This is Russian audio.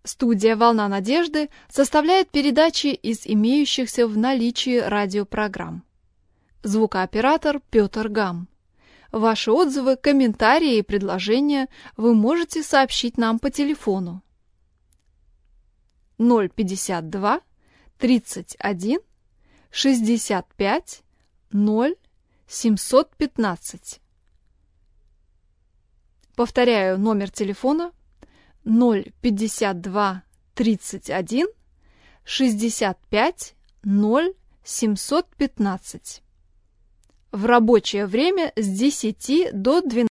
Студия «Волна надежды» составляет передачи из имеющихся в наличии радиопрограмм. Звукооператор Петр Гам. Ваши отзывы, комментарии и предложения вы можете сообщить нам по телефону 052 31 65 0 715. Повторяю номер телефона 052 31 65 0 715. В рабочее время с 10 до 12.